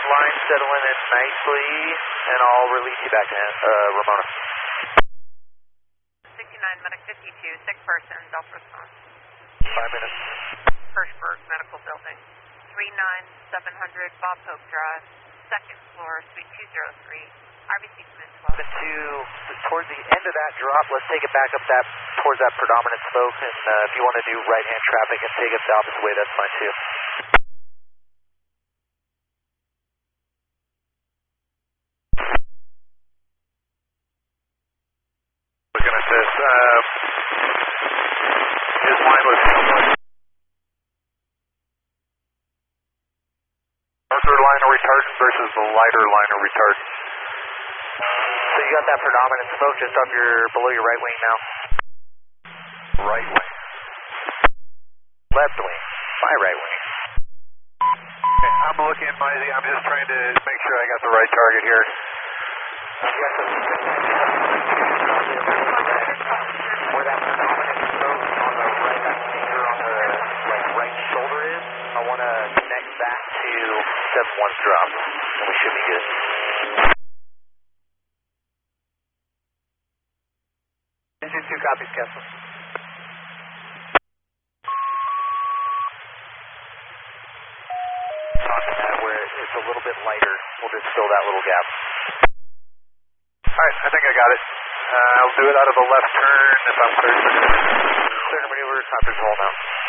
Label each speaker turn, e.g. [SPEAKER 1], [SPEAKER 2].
[SPEAKER 1] line settling in nicely, and I'll release you back to Ramona.
[SPEAKER 2] 69, medic 52, sick person, Delta response.
[SPEAKER 1] 5 minutes.
[SPEAKER 2] Hirschberg Medical Building, 39700 Bob Hope Drive, second floor, suite 203, RBC command 12.
[SPEAKER 1] Towards the end of that drop, let's take it back up towards that predominant spoke, and if you want to do right-hand traffic and take us the opposite way, that's fine too.
[SPEAKER 3] Looking at this, his line was darker line of retardant versus the lighter line of retardant.
[SPEAKER 1] So you got that predominant spoke just up below your right wing now?
[SPEAKER 3] Right wing.
[SPEAKER 1] Left wing. My right wing.
[SPEAKER 3] Okay, I'm looking, I'm just trying to make sure I got the right target here.
[SPEAKER 1] Where that predominant spoke on the right finger on the right shoulder is, I want to connect back to 7-1's drop, and we should be good. This is 2 copies, Kessler. Talking that where it's a little bit lighter, we'll just fill that little gap.
[SPEAKER 3] Alright, I think I got it. I'll do it out of a left turn if I'm clear.
[SPEAKER 1] Clear to maneuver, contact roll now.